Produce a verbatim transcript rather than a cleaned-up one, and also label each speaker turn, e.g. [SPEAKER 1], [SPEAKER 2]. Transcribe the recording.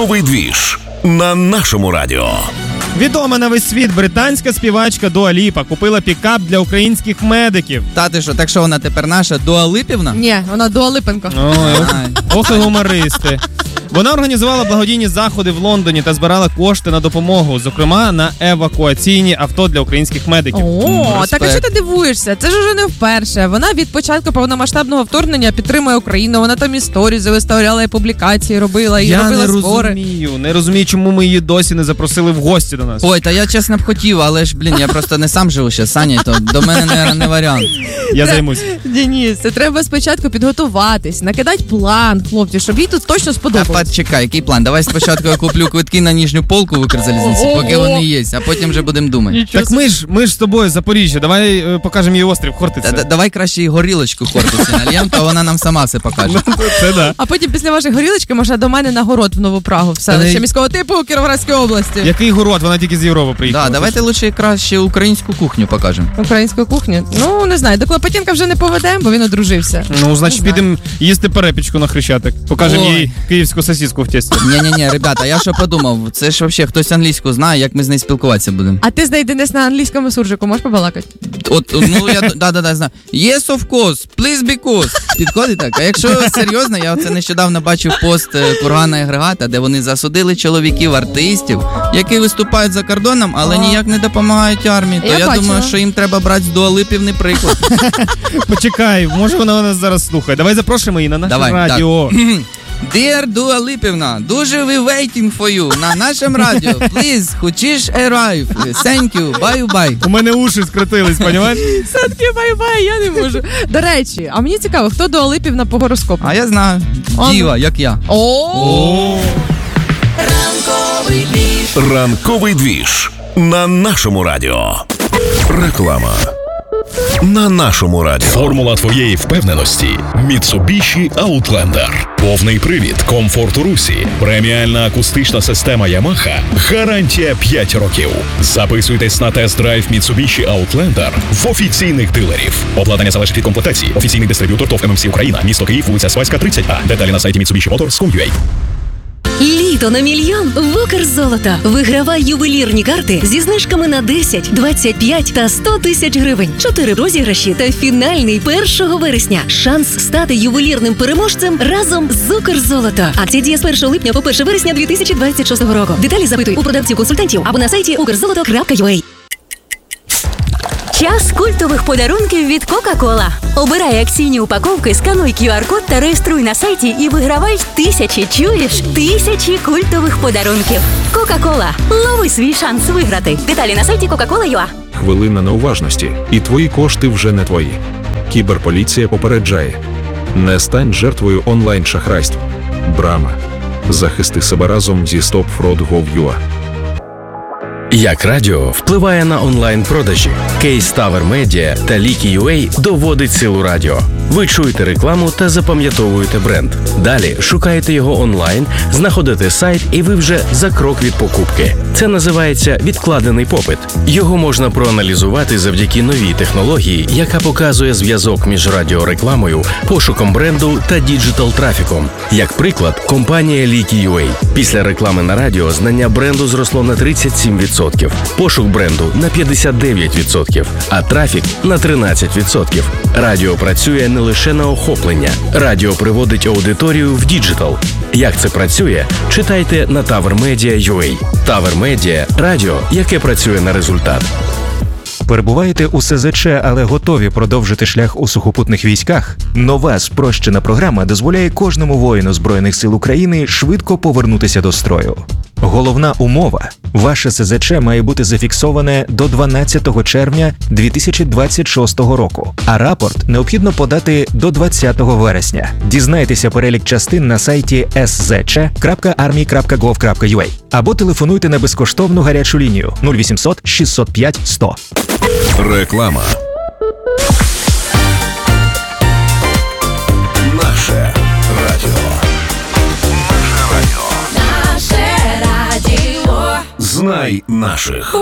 [SPEAKER 1] Новий двіж на нашому радіо.
[SPEAKER 2] Відома на весь світ британська співачка Дуа Ліпа купила пікап для українських медиків.
[SPEAKER 3] Та ти що, так що вона тепер наша Дуа Липівна?
[SPEAKER 4] Ні, вона Дуа Липенко.
[SPEAKER 2] Ой, ох, ох і гумористи. Вона організувала благодійні заходи в Лондоні та збирала кошти на допомогу, зокрема на евакуаційні авто для українських медиків.
[SPEAKER 4] О,
[SPEAKER 3] Респект.
[SPEAKER 4] так а що ти дивуєшся? Це ж уже не вперше. Вона від початку повномасштабного вторгнення підтримує Україну. Вона там історії виставляла, і публікації робила, і
[SPEAKER 2] Я
[SPEAKER 4] робила
[SPEAKER 2] не
[SPEAKER 4] збори.
[SPEAKER 2] розумію, не розумію, чому ми її досі не запросили в гості до нас.
[SPEAKER 3] Ой, та я чесно б хотів, але ж, блін, я просто не сам живу ще з Санєю, то до мене, наверное, не варіант.
[SPEAKER 2] Я займусь.
[SPEAKER 4] Денис, це треба спочатку підготуватись, накидати план, хлопці, щоб їй тут точно
[SPEAKER 3] Та
[SPEAKER 4] сподобалось.
[SPEAKER 3] почекай, який план? Давай спочатку я куплю квитки на нижню полку в Укрзалізниці, поки
[SPEAKER 4] Ого.
[SPEAKER 3] вони є, а потім вже будемо думати.
[SPEAKER 2] Так ми ж, ми ж з тобою з Запоріжжя, давай е, покажемо їй острів Хортиця.
[SPEAKER 3] Та- Давай краще і горілочку Хортиці нальємо, то вона нам сама все покаже.
[SPEAKER 2] Це да.
[SPEAKER 4] А потім після вашої горілочки можна до мене на город в Нову Прагу, в
[SPEAKER 2] Та
[SPEAKER 4] селище
[SPEAKER 2] не-
[SPEAKER 4] міського типу у Кіровоградській області.
[SPEAKER 2] Який город, вона тільки з Європи приїхала.
[SPEAKER 3] Да, давайте лучше краще українську кухню покажемо.
[SPEAKER 4] Української кухні? Ну, не знаю, до Клопотенка вже не поведемо, бо він одружився.
[SPEAKER 2] Ну, значить,
[SPEAKER 4] Не знаю.
[SPEAKER 2] підемо їсти перепічку на Хрещатик. Покажемо
[SPEAKER 3] Ой.
[SPEAKER 2] їй київську сосиску в тісті.
[SPEAKER 3] Ні-ні-ні, ребята, я що подумав, це ж взагалі хтось англійську знає, як ми з нею спілкуватися будемо.
[SPEAKER 4] А ти знайди десь на англійському суржику, можеш побалакати?
[SPEAKER 3] От, ну я да-да-да, знаю. Yes, of course, please because. Підходить так. А якщо серйозно, я оце нещодавно бачив пост е, Кургана і Григата, де вони засудили чоловіків-артистів, які виступають за кордоном, але ніяк не допомагають армії. То
[SPEAKER 4] Я
[SPEAKER 3] я,
[SPEAKER 4] бачила.
[SPEAKER 3] думаю, що їм треба брати з Дуа Липівни приклад.
[SPEAKER 2] Почекай, може вона нас зараз слухає. Давай запрошуємо її на наше
[SPEAKER 3] Давай,
[SPEAKER 2] радіо.
[SPEAKER 3] Dear Дуа Липівна, дуже we waiting for you на нашому радіо. Please, хочеш arrive. Thank you, bye-bye.
[SPEAKER 2] У мене уші скрутились, понімаєш?
[SPEAKER 4] Садки бай-бай, я не можу. До речі, а мені цікаво, хто Дуа Липівна по гороскопу?
[SPEAKER 3] А я знаю,
[SPEAKER 4] А,
[SPEAKER 3] діва, як я.
[SPEAKER 4] О,
[SPEAKER 1] Ранковий двіж на нашому радіо. Реклама на нашому радіо.
[SPEAKER 5] Формула твоєї впевненості – Mitsubishi Outlander. Повний привід, комфорт у русі, преміальна акустична система Yamaha, гарантія п'ять років. Записуйтесь на тест-драйв Mitsubishi Outlander в офіційних дилерів. Обладнання залежить від комплектації. Офіційний дистриб'ютор ТОВ ем ем сі Україна, місто Київ, вулиця Свайська, тридцять А. Деталі на сайті мітсубіші моторс крапка ком крапка ю а.
[SPEAKER 6] Літо на мільйон в Укрзолото. Вигравай ювелірні карти зі знижками на десять, двадцять п'ять та сто тисяч гривень. Чотири розіграші та фінальний першого вересня. Шанс стати ювелірним переможцем разом з Укрзолото. Акція діє з першого липня по перше вересня дві тисячі двадцять шостого року. Деталі запитуй у продавців-консультантів або на сайті укрзолото крапка ю а. Час культових подарунків від Кока-Кола. Обирай акційні упаковки, скануй кю ар-код та реєструй на сайті і вигравай тисячі, чуєш? Тисячі культових подарунків. Кока-Кола. Лови свій шанс виграти. Деталі на сайті кока кола крапка ю а.
[SPEAKER 7] Хвилина неуважності, і твої кошти вже не твої. Кіберполіція попереджає. Не стань жертвою онлайн-шахрайств. Брама. Захисти себе разом зі стоп фрод крапка гов крапка ю а.
[SPEAKER 8] Як радіо впливає на онлайн-продажі? Кейс Tower Media та Лікі.ю.а доводить силу радіо. Ви чуєте рекламу та запам'ятовуєте бренд. Далі шукаєте його онлайн, знаходите сайт і ви вже за крок від покупки. Це називається відкладений попит. Його можна проаналізувати завдяки новій технології, яка показує зв'язок між радіорекламою, пошуком бренду та діджитал-трафіком. Як приклад, компанія Лікі.ю.а. Після реклами на радіо знання бренду зросло на тридцять сім відсотків, пошук бренду на п'ятдесят дев'ять відсотків, а трафік на тринадцять відсотків. Радіо працює не лише на охоплення. Радіо приводить аудиторію в діджитал. Як це працює? Читайте на тавер медіа крапка ю а. Tower Media – радіо, яке працює на результат.
[SPEAKER 9] Перебуваєте у ес зет че, але готові продовжити шлях у сухопутних військах? Нова спрощена програма дозволяє кожному воїну Збройних сил України швидко повернутися до строю. Головна умова – ваше ес зет че має бути зафіксоване до дванадцятого червня дві тисячі двадцять шостого року, а рапорт необхідно подати до двадцятого вересня. Дізнайтеся перелік частин на сайті ес зет че крапка армі крапка гов крапка ю а або телефонуйте на безкоштовну гарячу лінію нуль вісімсот шістсот п'ять сто.
[SPEAKER 1] Реклама. Наше радіо. Наше радіо. Знай наших.